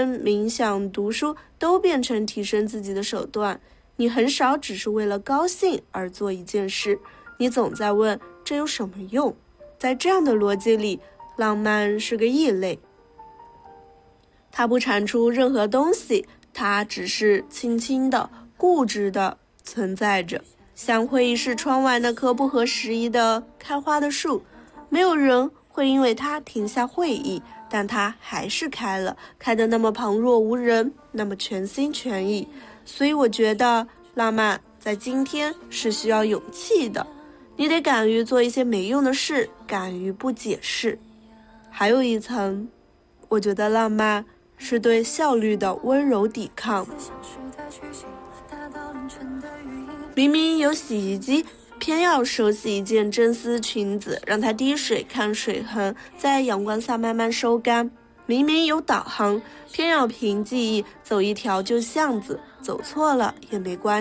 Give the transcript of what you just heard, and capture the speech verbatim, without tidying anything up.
健、冥想、读书都变成提升自己的手段。你很少只是为了高兴而做一件事，你总在问这有什么用。在这样的逻辑里，浪漫是个异类。它不产出任何东西，它只是轻轻的、固执的存在着，像会议室窗外那棵不合时宜的开花的树。没有人会因为它停下会议，但它还是开了，开得那么旁若无人，那么全心全意。所以我觉得浪漫在今天是需要勇气的，你得敢于做一些没用的事，敢于不解释。还有一层，我觉得浪漫是对效率的温柔抵抗。明明有洗衣机，偏要手洗一件真丝裙子，让它滴水看水痕，在阳光下慢慢收干。明明有导航，偏要凭记忆走一条旧巷子，走错了也没关系。